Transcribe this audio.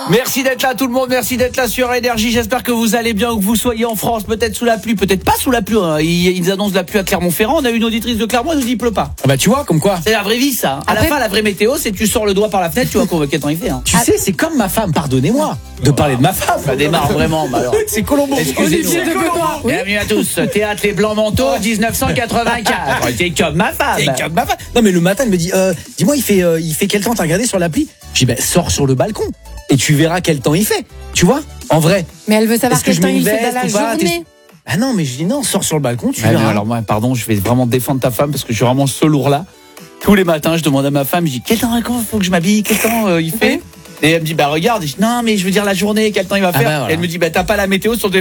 Merci d'être là tout le monde, merci d'être là sur Énergie. J'espère que vous allez bien, ou que vous soyez en France, peut-être sous la pluie, peut-être pas sous la pluie. Ils annoncent de la pluie à Clermont-Ferrand. On a une auditrice de Clermont, elle nous dit il pleut pas. Bah tu vois, comme quoi. C'est la vraie vie ça. À la fin, la vraie météo, c'est tu sors le doigt par la fenêtre, tu vois quel temps il fait. Tu sais, c'est comme ma femme, pardonnez-moi de parler de ma femme. Ça démarre vraiment. Bah alors. C'est Colombo. Excusez-nous. Bienvenue à tous. Théâtre Les Blancs Manteaux, 1984. T'es comme ma femme. Non mais le matin, elle me dit, dis-moi, il fait quel temps? T'as regardé sur l'appli? Je dis, ben sors sur le balcon et tu verras quel temps il fait. Tu vois, en vrai. Mais elle veut savoir Est-ce que quel je temps mets une il fait veste dans la ou pas? journée. Ah non, mais je dis non, sors sur le balcon, tu Ouais, verras. alors moi, pardon, je vais vraiment défendre ta femme parce que je suis vraiment ce lourd-là. Tous les matins, je demande à ma femme, je dis quel temps il faut que je m'habille, quel temps il fait. Et elle me dit bah regarde, je dis non mais je veux dire la journée, quel temps il va faire. Bah, voilà. Et elle me dit bah t'as pas la météo sur tes